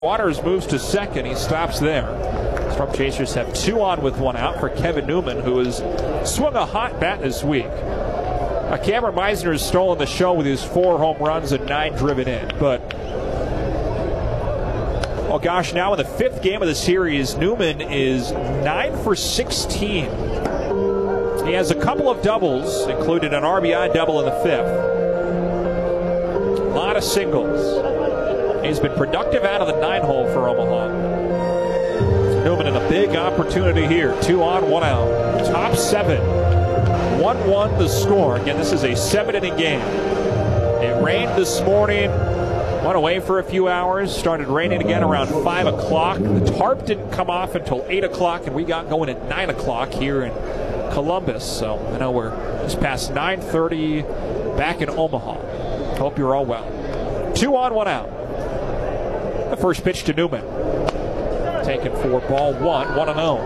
Waters moves to second. He stops there. Storm Chasers have 2 on with 1 out for Kevin Newman, who has swung a hot bat this week. Cameron Meisner has stolen the show with his 4 home runs and 9 driven in. But, oh gosh, now in the 5th game of the series, Newman is 9 for 16. He has a couple of doubles, including an RBI double in the 5th. A lot of singles. He's been productive out of the 9-hole for Omaha. Newman in a big opportunity here. 2 on, 1 out. Top 7. 1-1 the score. Again, this is a 7-inning game. It rained this morning. Went away for a few hours. Started raining again around 5 o'clock. The tarp didn't come off until 8 o'clock, and we got going at 9 o'clock here in Columbus. So I know we're just past 9:30 back in Omaha. Hope you're all well. 2 on, 1 out. The first pitch to Newman. Taken for ball 1, 1-0.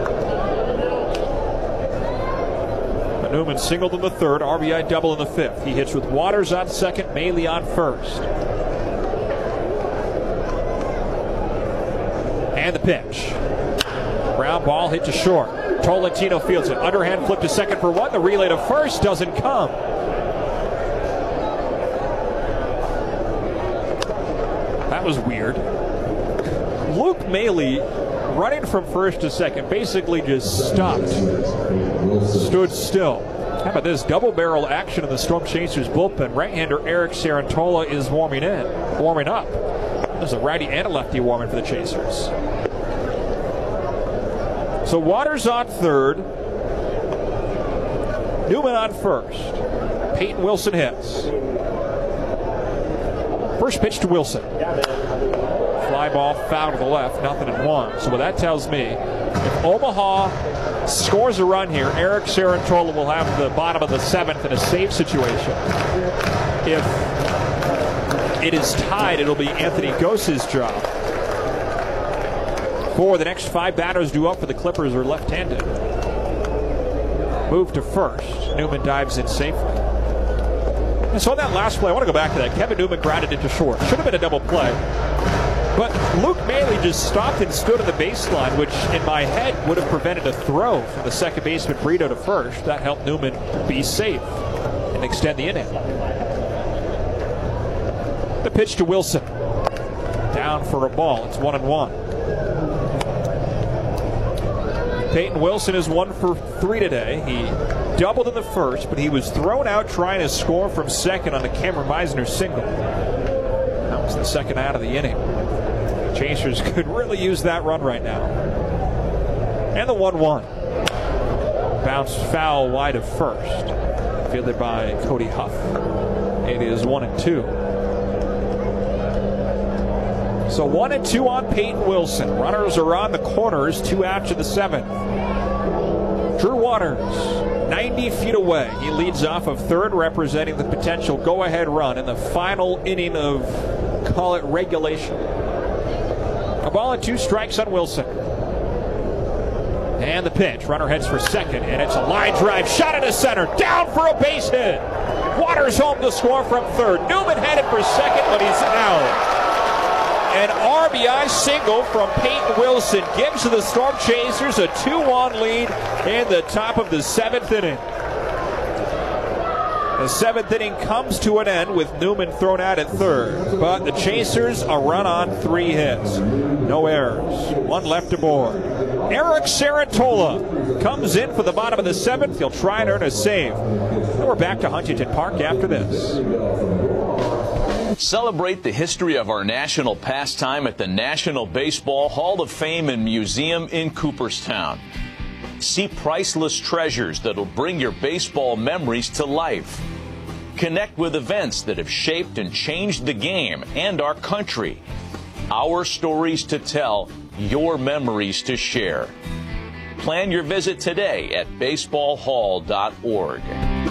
Newman singled in the 3rd, RBI double in the 5th. He hits with Waters on 2nd, Maile on 1st. And the pitch. Ground ball hit to short. Tolentino fields it. Underhand flip to 2nd for 1. The relay to 1st doesn't come. That was weird. Luke Maile, running from 1st to 2nd, basically just stopped. Stood still. How about this? Double barrel action in the Storm Chasers bullpen. Right-hander Eric Sarantola is warming up. There's a righty and a lefty warming for the Chasers. So Waters on 3rd. Newman on 1st. Peyton Wilson hits. First pitch to Wilson. Fly ball foul to the left, 0-1. So what that tells me, if Omaha scores a run here, Eric Sarantola will have the bottom of the 7th in a save situation. If it is tied, it'll be Anthony Gos's job. 4 of the next 5 batters due up for the Clippers are left-handed. Move to 1st. Newman dives in safely. And so on that last play, I want to go back to that. Kevin Newman grounded into short. Should have been a double play. But Luke Maile just stopped and stood on the baseline, which in my head would have prevented a throw from the second baseman Brito to 1st. That helped Newman be safe and extend the inning. The pitch to Wilson. Down for a ball. It's 1-1. Peyton Wilson is 1 for 3 today. He doubled in the 1st, but he was thrown out trying to score from 2nd on the Cameron Meisner single. That was the 2nd out of the inning. Chasers could really use that run right now. And the 1-1. Bounced foul wide of 1st. Fielded by Cody Huff. It is 1-2. So 1-2 on Peyton Wilson. Runners are on the corners, 2 out to the 7th. Drew Waters, 90 feet away. He leads off of 3rd, representing the potential go-ahead run in the final inning of, call it, regulation. A ball and 2 strikes on Wilson. And the pitch. Runner heads for 2nd, and it's a line drive shot into center. Down for a base hit. Waters home to score from 3rd. Newman headed for 2nd, but he's out. An RBI single from Peyton Wilson gives the Storm Chasers a 2-1 lead in the top of the 7th inning. The 7th inning comes to an end with Newman thrown out at 3rd, but the Chasers a run on 3 hits. No errors. 1 left aboard. Eric Sarantola comes in for the bottom of the 7th. He'll try and earn a save. And we're back to Huntington Park after this. Celebrate the history of our national pastime at the National Baseball Hall of Fame and Museum in Cooperstown. See priceless treasures that'll bring your baseball memories to life. Connect with events that have shaped and changed the game and our country. Our stories to tell, your memories to share. Plan your visit today at baseballhall.org.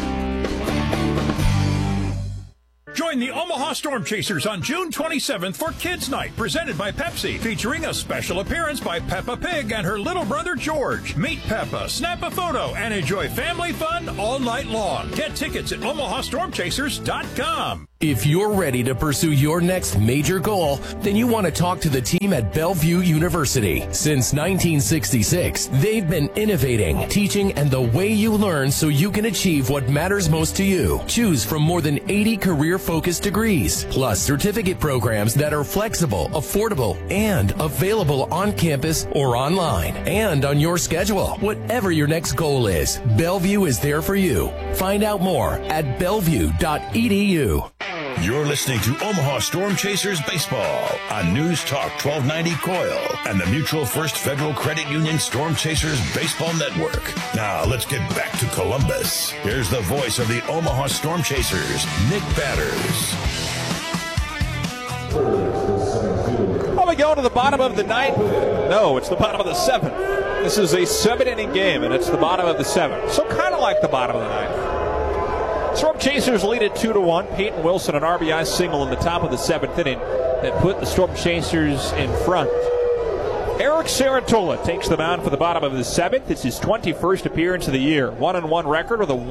Join the Omaha Storm Chasers on June 27th for Kids Night, presented by Pepsi, featuring a special appearance by Peppa Pig and her little brother George. Meet Peppa, snap a photo, and enjoy family fun all night long. Get tickets at omahastormchasers.com. If you're ready to pursue your next major goal, then you want to talk to the team at Bellevue University. Since 1966, they've been innovating, teaching, and the way you learn so you can achieve what matters most to you. Choose from more than 80 career-focused degrees, plus certificate programs that are flexible, affordable, and available on campus or online, and on your schedule. Whatever your next goal is, Bellevue is there for you. Find out more at bellevue.edu. You're listening to Omaha Storm Chasers Baseball on News Talk 1290 Coil and the Mutual First Federal Credit Union Storm Chasers Baseball Network. Now let's get back to Columbus. Here's the voice of the Omaha Storm Chasers, Nick Batters. Well, we go to the bottom of the ninth. No, it's the bottom of the seventh. This is a 7-inning game, and it's the bottom of the seventh. So kind of like the bottom of the ninth. Storm Chasers lead at 2-1. Peyton Wilson, an RBI single in the top of the seventh inning that put the Storm Chasers in front. Eric Sarantola takes the mound for the bottom of the seventh. It's his 21st appearance of the year. 1-1 record with a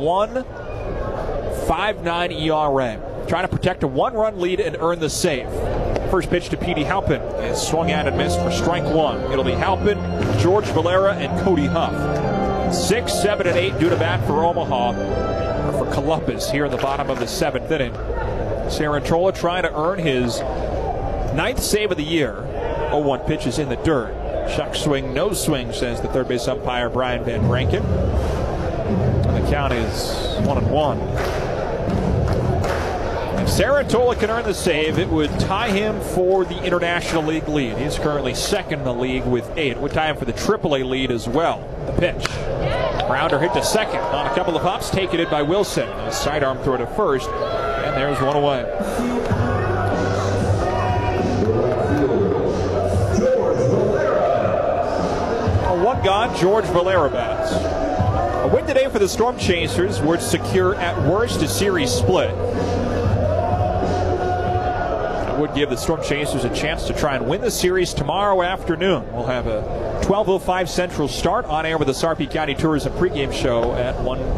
1.59 ERA. Trying to protect a 1-run lead and earn the save. First pitch to Petey Halpin is swung at and missed for strike one. It'll be Halpin, George Valera, and Cody Huff. 6, 7, and 8 due to bat for Omaha. For Columbus here in the bottom of the seventh inning. Sarantola trying to earn his 9th save of the year. 0-1 pitches in the dirt. Chuck swing, no swing, says the third base umpire Brian Van Rankin. And the count is 1-1. If Sarantola can earn the save, it would tie him for the International League lead. He's currently second in the league with 8. It would tie him for the AAA lead as well. The pitch. Rounder hit to second on a couple of hops, taken in by Wilson. A sidearm throw to first, and there's one away. One gone, George Valera bats. A win today for the Storm Chasers would secure at worst a series split. It would give the Storm Chasers a chance to try and win the series tomorrow afternoon. We'll have a 12:05 Central start on air with the Sarpy County Tourism pregame show at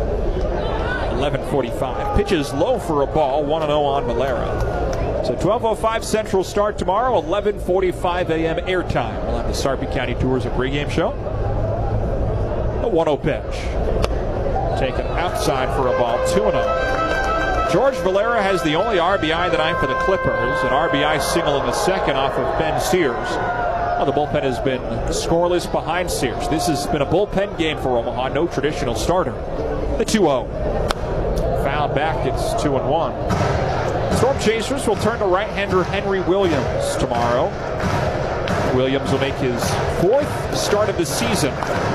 11:45. Pitches low for a ball, 1-0 on Valera. So 12:05 Central start tomorrow, 11:45 a.m. airtime. We'll have the Sarpy County Tourism pregame show. A 1-0 pitch. Taken outside for a ball, 2-0. George Valera has the only RBI tonight for the Clippers, an RBI single in the second off of Ben Sears. Well, the bullpen has been scoreless behind Sears. This has been a bullpen game for Omaha, no traditional starter. The 2-0. Fouled back, it's 2-1. Storm Chasers will turn to right-hander Henry Williams tomorrow. Williams will make his 4th start of the season.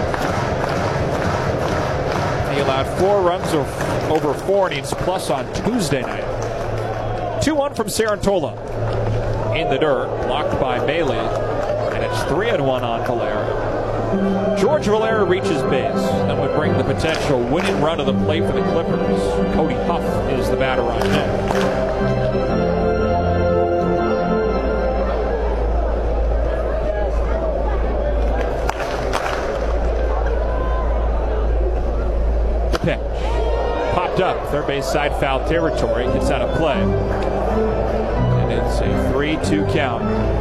He allowed 4 runs over 4 innings plus on Tuesday night. 2-1 from Sarantola. In the dirt, blocked by Bailey. And it's 3-1 on Valera. George Valera reaches base. That would bring the potential winning run to the plate for the Clippers. Cody Huff is the batter on net. Pitch. Popped up. Third base side foul territory. Gets out of play. And it's a 3-2 count.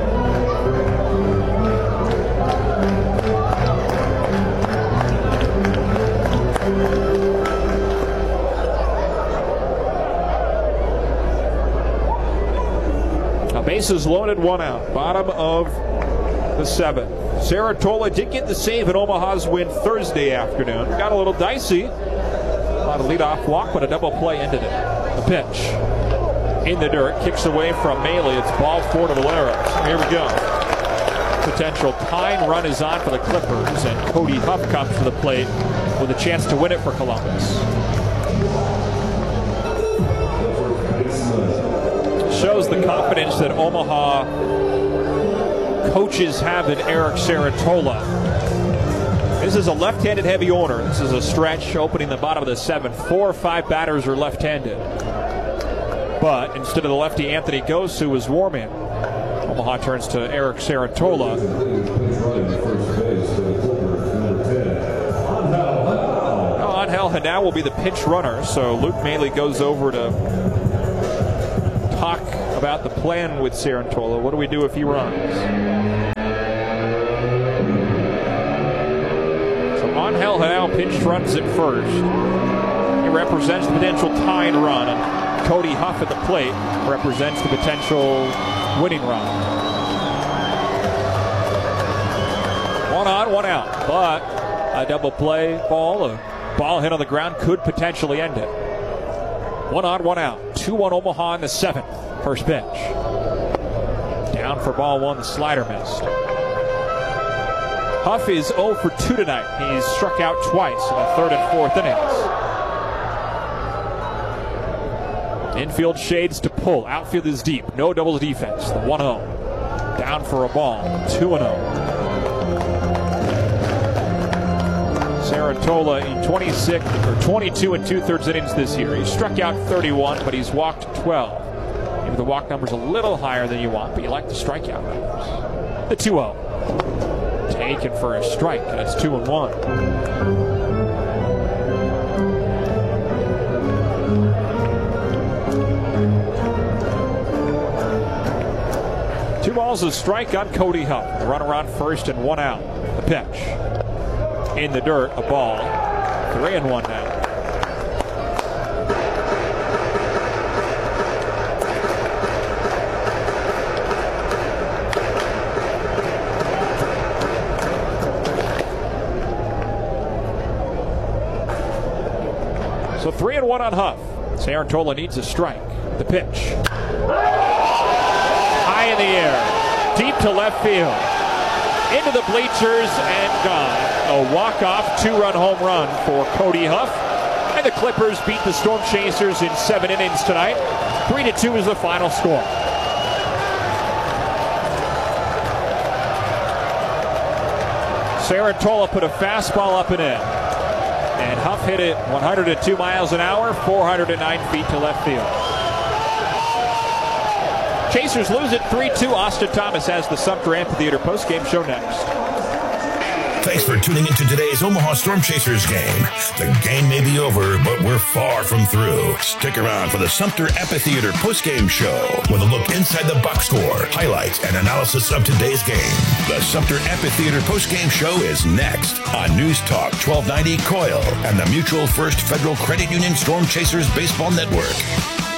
Now bases loaded, 1 out. Bottom of the 7th. Sarantola did get the save in Omaha's win Thursday afternoon. Got a little dicey. Not a leadoff walk, but a double play ended it. The pitch. In the dirt, kicks away from Maley. It's ball 4 to Valera. So here we go. Potential tying run is on for the Clippers, and Cody Huff comes to the plate with a chance to win it for Columbus. Shows the confidence that Omaha coaches have in Eric Sarantola. This is a left-handed heavy order. This is a stretch opening the bottom of the 7th. 4 or 5 batters are left-handed. But instead of the lefty Anthony Gose, who was warming, Omaha turns to Eric Sarantola. Angel Hanau will be the pinch runner, so Luke Maley goes over to talk about the plan with Cerantola. What do we do if he runs? So Angel now pinch runs at first. He represents the potential tying run, and Cody Huff at the plate represents the potential winning run. 1 on, 1 out, but a double play ball, a ball hit on the ground could potentially end it. 1 on, 1 out. 2-1 Omaha in the 7th. First pitch. Down for ball 1. The slider missed. Huff is 0 for 2 tonight. He's struck out twice in the 3rd and 4th innings. Infield shades to pull. Outfield is deep. No doubles defense. The 1-0. Down for a ball. 2-0. Cerantola in 22 and 2/3 innings this year. He's struck out 31, but he's walked 12. Maybe the walk number's a little higher than you want, but you like the strikeout numbers. The 2-0. Taken for a strike, and it's 2-1. Two balls, a strike on Cody Huff. The runner on first and 1 out. The pitch. In the dirt, a ball. 3-1 now. So 3-1 on Huff. Cerantola needs a strike. The pitch. High in the air. Deep to left field. Into the bleachers and gone. A walk-off 2-run home run for Cody Huff. And the Clippers beat the Storm Chasers in 7 innings tonight. 3-2 is the final score. Cerantola put a fastball up and in. And Huff hit it 102 miles an hour, 409 feet to left field. Chasers lose it 3-2. Austin Thomas has the Sumter Amphitheater postgame show next. Thanks for tuning into today's Omaha Storm Chasers game. The game may be over, but we're far from through. Stick around for the Sumter Amphitheater postgame show with a look inside the box score, highlights, and analysis of today's game. The Sumter Amphitheater postgame show is next on News Talk 1290 Coil and the Mutual First Federal Credit Union Storm Chasers Baseball Network.